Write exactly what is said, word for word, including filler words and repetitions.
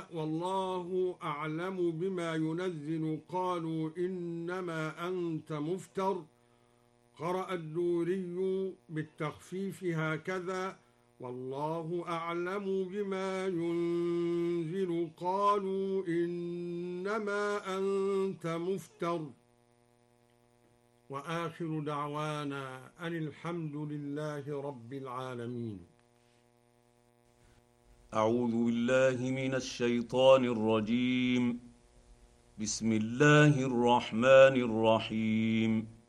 والله أعلم بما ينزل قالوا إنما أنت مفتر. قرأ الدوري بالتخفيف هكذا والله أعلم بما ينزل قالوا إنما أنت مفتر. وآخر دعوانا أن الحمد لله رب العالمين. أعوذ بالله من الشيطان الرجيم. بسم الله الرحمن الرحيم.